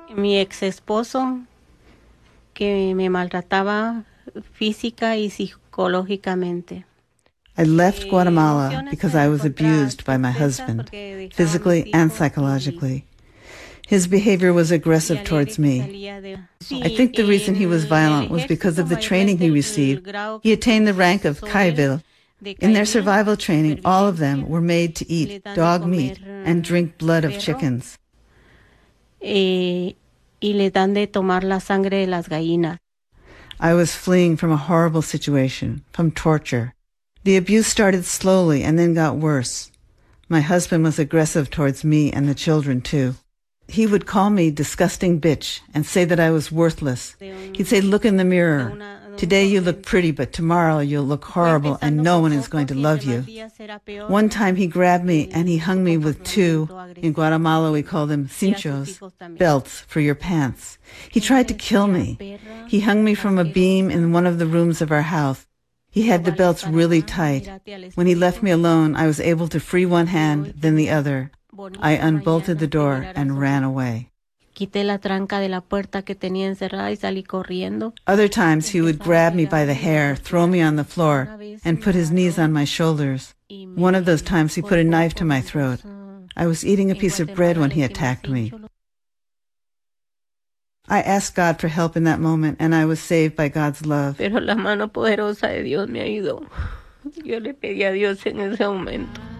Mi ex esposo que me maltrataba física y psicológicamente. I left Guatemala because I was abused by my husband, physically and psychologically. His behavior was aggressive towards me. I think the reason he was violent was because of the training he received. He attained the rank of Kaivil. In their survival training, all of them were made to eat dog meat and drink blood of chickens. Y le dan de tomar la sangre de las gallinas. I was fleeing from a horrible situation, from torture. The abuse started slowly and then got worse. My husband was aggressive towards me and the children, too. He would call me disgusting bitch and say that I was worthless. He'd say, look in the mirror. Today you look pretty, but tomorrow you'll look horrible and no one is going to love you. One time he grabbed me and he hung me with two, in Guatemala we call them cinchos, belts for your pants. He tried to kill me. He hung me from a beam in one of the rooms of our house. He had the belts really tight. When he left me alone, I was able to free one hand, then the other. I unbolted the door and ran away. Quité la tranca de la puerta que tenía encerrada y salí corriendo. Other times he would grab me by the hair, throw me on the floor, and put his knees on my shoulders. One of those times he put a knife to my throat. I was eating a piece of bread when he attacked me. I asked God for help in that moment, and I was saved by God's love. Pero la mano poderosa de Dios me ayudó. Yo le pedí a Dios en ese momento.